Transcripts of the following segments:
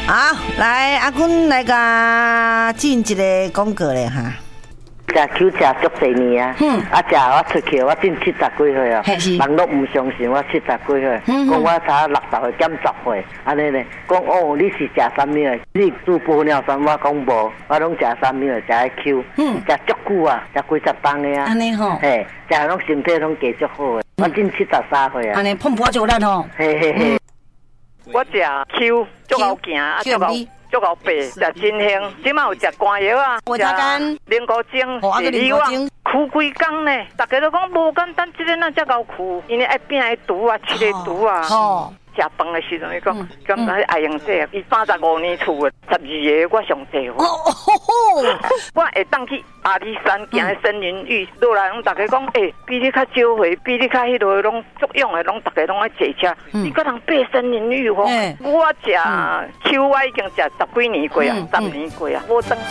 好，来阿君来甲进一个广告咧哈。 食球食足侪年啊，食我出去，我进70几岁啊，人都唔相信我70几岁，讲我差60岁减10岁，安尼咧，讲哦，你是食啥物啊？你煮玻尿酸，我讲无，我拢食啥物啊？食迄球，食足久啊，食几十磅的啊， 安尼吼， 嘿，食拢身体拢加足好的，我进73岁啊， 安尼碰破就咱吼， 嘿嘿嘿， 我食球足好行啊，足好。足够白，食真香。即摆有食肝药啊， 食莲菇精、梨旺，苦几工呢？大家都讲无简单，即个那才够苦，因为爱变爱毒啊，吃的毒啊。哦。食饭的时阵，伊讲，敢那爱用这，伊35年厝的，12个我上济。我会当去阿里山行森林浴，落来拢大家讲，比你较少回，比你较迄落拢足用的，拢大家拢爱坐车。你个人爬森林浴吼，我食秋我已经食10几年过啊，10年过啊，无等。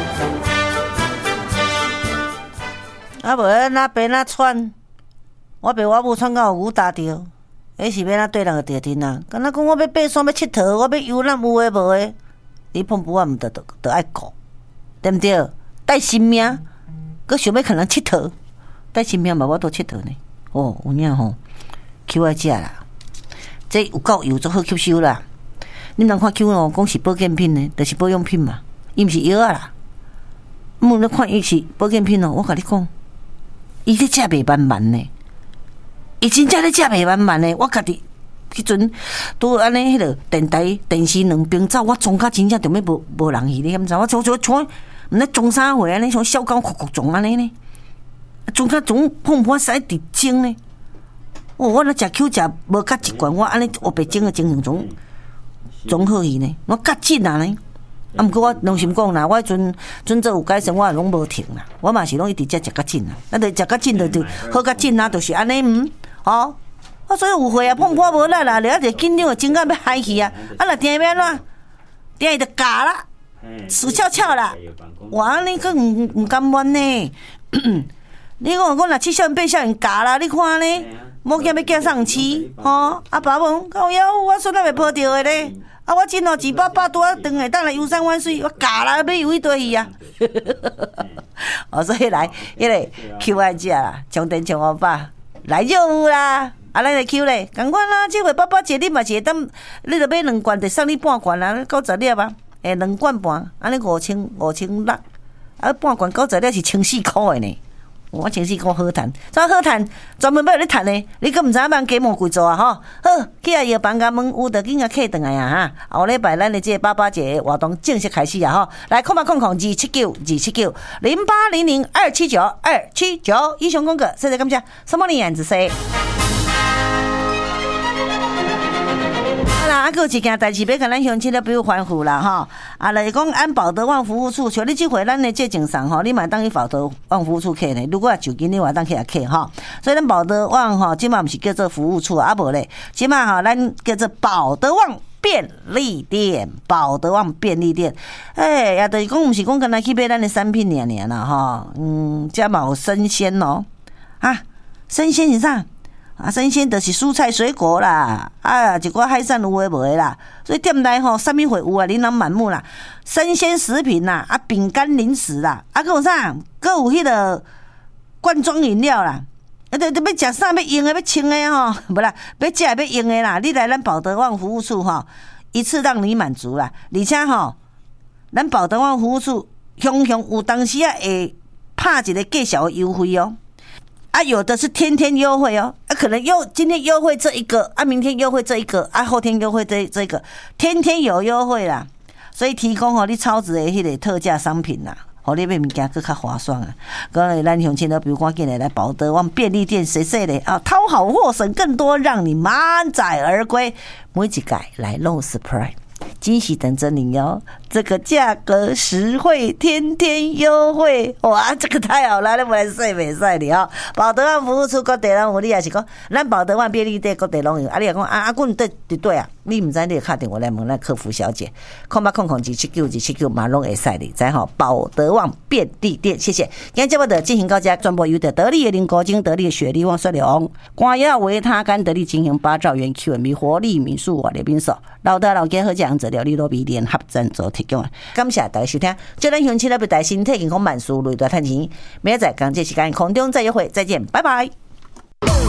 啊无那边那喘，我被我母喘到有打着。迄是要哪对人个地天啊？敢若讲我要爬山要佚佗，我要游览有诶无诶？你碰不我毋得爱顾，对毋对？带性命，佮想要可能佚佗，带性命嘛，我都佚佗呢。哦，有影吼，抽爱食啦，这有够油足好吸收啦。你人看抽哦，讲是保健品呢，就是保养品嘛，伊毋是药啊啦。你看伊是保健品哦，我甲你讲，伊咧食袂慢慢呢。伊真正咧食袂慢慢的，我家己迄阵拄安尼迄个电台、电视两边走，我撞甲真正就要无人去，你敢知？我像毋知撞啥货安尼，像小狗哭哭撞安尼呢，撞甲总碰破使伫精呢。哦，我若食口食无较习惯，我安尼黑白精的精神总好去呢，我较紧啊呢。啊，毋过我良心讲啦，我迄阵做有改善，我也拢无停啦，我嘛是拢一直食较紧啦，咱着食较紧就好较紧啊，就是安尼哦，我所以有岁啊，碰破无力啦，了一紧张啊，真个要嗨去啊！啊，若定要安怎？定伊就假啦，死翘翘啦，哇！你个唔甘愿呢？你讲我若7少年8少年假啦，你看呢？某囝要寄上市，吼！啊，爸问靠腰，我孙仔袂抱着的咧。啊，我真哦，钱爸拄啊转来，等来游山玩水，我假啦，要游迄堆去啊！哦，所以来，迄个 Q 爱食啦，充电充5百。来就有啦，啊，咱来 Q 咧，共款啦。这回爸爸节你嘛是会当，你着买2罐，得送你半罐啦，90粒啊，2罐半，安尼5600，啊，半罐90粒是1400块的呢。我1400块好赚，怎好赚？专门要你赚的，你搁毋知影帮加盟贵做啊吼？好，去啊药房甲问有着紧甲客转来啊哈。后礼拜咱的这个爸爸节活动正式开始啊吼！来，0800279279 0800279279，以上广告，谢谢感谢，什么年子说？啊，还有一件代志要甲咱乡亲了，比如欢呼啦吼！啊，来讲按保德旺服务处，像你这回咱的这证上吼，你嘛当去保德旺服务处客呢？如果就近你话当去客吼，所以咱保德旺吼，即嘛毋是叫做服务处啊，无咧，即嘛吼咱叫做保德旺便利店，保德旺便利店，也就是讲毋是讲干那去买咱的产品尔啦吼，这嘛有生鲜哦，啊，生鲜是啥？啊，生鲜就是蔬菜水果啦，啊，一寡海产有诶无诶啦，所以店内吼，啥物货有啊，琳琅满目啦，生鲜食品啦，啊，饼干零食啦，啊，搁有啥？搁有迄个罐装饮料啦，啊，要食啥？要用诶，要清诶吼，无啦，要食要用诶啦，你来咱保德旺服务处吼，一次让你满足啦，而且吼，咱保德旺服务处常常有当时会拍一个介绍的优惠哦。啊，有的是天天优惠哦，啊，可能今天优惠这一个，啊，明天优惠这一个，啊，后天优惠这个，天天有优惠啦，所以提供你超值的迄个特价商品啦，互你买物件更较划算啊。讲咱乡亲都比如赶紧来保德旺便利店，谁咧啊，掏好货省更多，让你满载而归。每一届来 Low Surprise。惊喜等着你哦！这个价格实惠，天天优惠，哇，这个太好了！你来说袂使的哦。保德旺服务处各地拢有，你也是讲，咱保德旺便利店各地拢有。啊，你也讲阿棍对， 你唔知你打电话来问咱客服小姐，0800279279嘛拢会使的，知吼？保德旺便利店，谢谢。今节目的进行到这，全部由得力的林国精、得力的雪莉旺雪龙、光耀维他甘得力进行8兆元 Q&A 活力民宿瓦列宾所，老大老家好讲者料理罗比联合赞助提供。感谢大家收听，祝咱乡亲那边大身体健康，万事如意，大赚钱。明仔载港这时间空中再约会，再见，拜拜。